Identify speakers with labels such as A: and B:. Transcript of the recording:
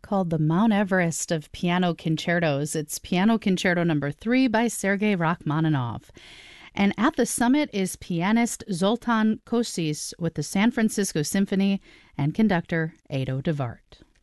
A: called the Mount Everest of piano concertos. It's Piano Concerto Number 3 by Sergei Rachmaninoff. And at the summit is pianist Zoltan Kosis with the San Francisco Symphony and conductor Edo de Wart.